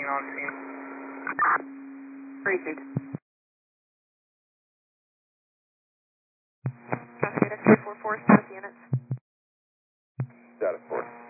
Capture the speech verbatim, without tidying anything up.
on scene. Received. Cascade X three four four, status units. Status four.